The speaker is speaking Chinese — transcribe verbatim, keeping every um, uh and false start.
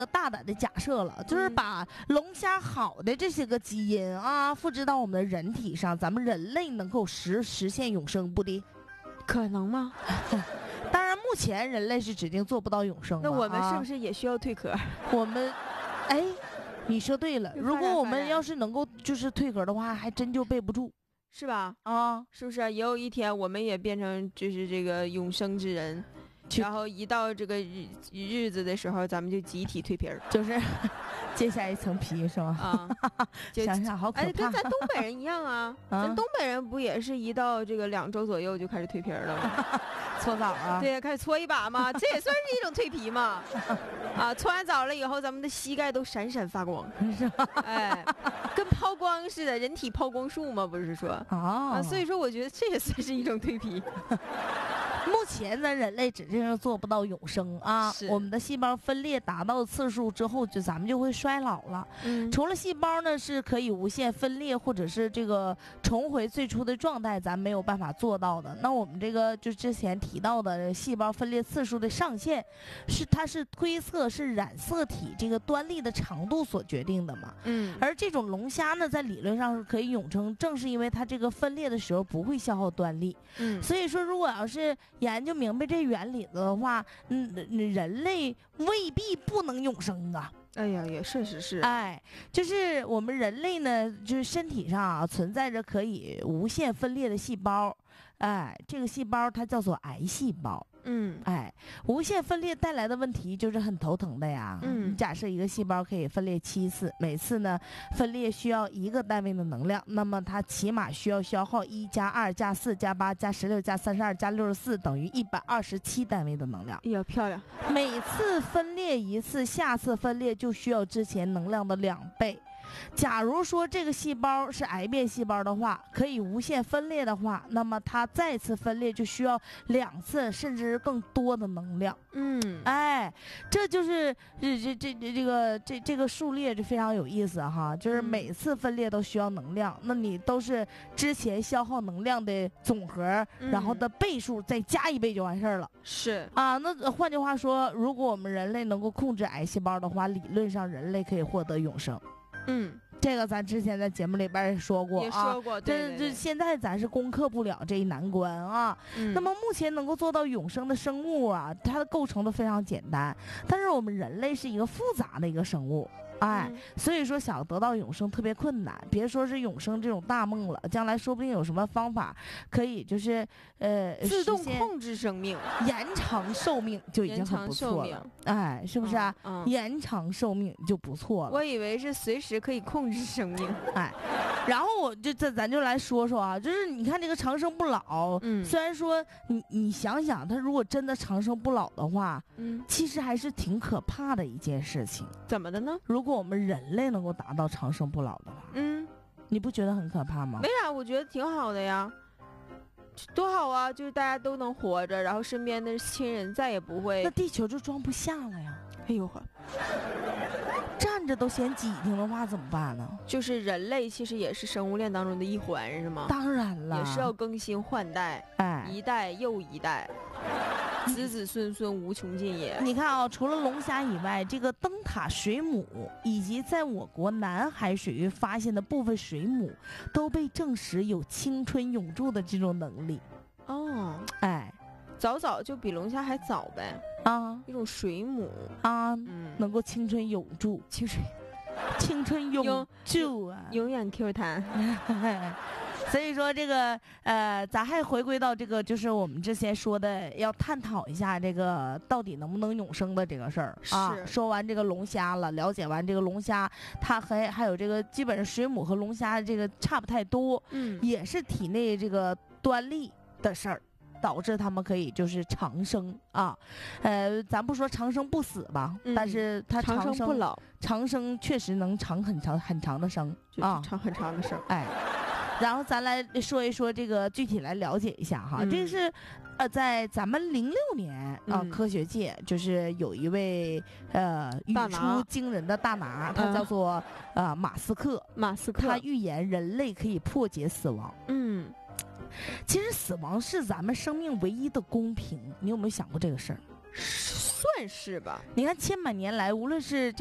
大胆的假设了，就是把龙虾好的这些个基因啊复制到我们的人体上，咱们人类能够实实现永生不的？ 可能吗？ 当然，目前人类是指定做不到永生。 那我们是不是？ 是也需要蜕壳？ 我们，哎，你说对了， 就发展如果我发展们要是能够就是蜕壳的话，还真就备不住是吧？ 啊。 是不是？也有一天我们也变成就是这个永生之人， 去然后一到这个日日子的时候，咱们就集体蜕皮儿就是揭下一层皮是吗？ 啊！就想想好可哎，跟怕。 咱东北人一样啊， 啊咱东北人不也是一到这个两周左右就开始蜕皮儿了吗？ 搓澡啊？ 对，开始搓一把嘛，这也算是一种蜕皮嘛。啊，搓完澡了以后，咱们的膝盖都闪闪发光， 是吧？ 哎，跟抛光似的，人体抛光术嘛，不是说啊啊？所以说，我觉得这也算是一种蜕皮。 目前咱人类指定是做不到永生啊， 是我们的细胞分裂达到次数之后，就咱们就会衰老了。 嗯除了细胞呢是可以无限分裂，或者是这个重回最初的状态，咱没有办法做到的。那我们这个就之前提到的细胞分裂次数的上限，是它是推测是染色体这个端粒的长度所决定的嘛。 嗯而这种龙虾呢，在理论上是可以永生，正是因为它这个分裂的时候不会消耗端粒。 嗯， 所以说，如果要是研究明白这原理的话，嗯，人类未必不能永生啊。 哎呀，也确实是。 哎，就是我们人类呢，就是身体上啊存在着可以无限分裂的细胞，哎，这个细胞它叫做癌细胞。 嗯哎，无限分裂带来的问题就是很头疼的呀。 嗯你假设一个细胞可以分裂七次，每次呢分裂需要一个单位的能量，那么它起码需要消耗一加二加四加八加十六加三十二加六十四等于一百二十七单位的能量。 哎呀，漂亮。 每次分裂一次，下次分裂就需要之前能量的两倍。假如说这个细胞是癌变细胞的话，可以无限分裂的话，那么它再次分裂就需要两次甚至更多的能量。 嗯哎，这就是这这这这这个这这个数列就非常有意思哈，就是每次分裂都需要能量，那你都是之前消耗能量的总和，然后的倍数再加一倍就完事儿了。 是啊，那换句话说，如果我们人类能够控制癌细胞的话，理论上人类可以获得永生。 嗯， 这个咱之前在节目里边也说过啊， 也说过，对这对对这现在咱是攻克不了这一难关啊。 嗯那么目前能够做到永生的生物啊，它的构成都非常简单，但是我们人类是一个复杂的一个生物。哎， 嗯所以说想得到永生特别困难，别说是永生这种大梦了，将来说不定有什么方法可以就是呃自动实现控制生命， 延长寿命就已经很不错延了。哎，是不是啊？ 嗯嗯延长寿命就不错了。 我以为是随时可以控制生命。 哎，然后我就这咱就来说说啊，就是你看这个长生不老， 嗯虽然说你你想想，他如果真的长生不老的话， 嗯， 其实还是挺可怕的一件事情。 怎么的呢？ 如果我们人类能够达到长生不老的话， 嗯， 你不觉得很可怕吗没？啥，我觉得挺好的呀。多好啊！就是大家都能活着，然后身边的亲人再也不会那。地球就装不下了呀， 哎呦呵， 站着都嫌挤挺的话怎么办呢？ 就是人类其实也是生物链当中的一环，是吗？ 当然了， 也是要更新换代， 哎， 一代又一代，子子孙孙无穷尽也。 你看啊，除了龙虾以外，这个灯塔水母以及在我国南海水域发现的部分水母，都被证实有青春永驻的这种能力。 哦， 哎， 早早就比龙虾还早呗， 啊一种水母， 啊， 嗯， 能够青春永驻， 清水青春永永驻啊！ 永远 Q 弹。 所以说这个呃，咱还回归到这个，就是我们之前说的，要探讨一下这个到底能不能永生的这个事儿啊。 是说完这个龙虾了，了解完这个龙虾，它还还有这个基本上水母和龙虾这个差不太多， 嗯， 也是体内这个端粒的事儿。导致它们可以就是长生啊，呃，咱不说长生不死吧， 嗯但是它长生生不老， 长生确实能长很长很长的生就啊， 长很长的生。 哎，然后咱来说一说这个具体来了解一下哈， 嗯这是呃在咱们零六年啊、 嗯科学界就是有一位呃语大拿出惊人的大拿，他嗯叫做呃马斯克， 马斯克他，预言人类可以破解死亡。 嗯， 其实死亡是咱们生命唯一的公平，你有没有想过这个事儿？ 算是吧。 你看千百年来，无论是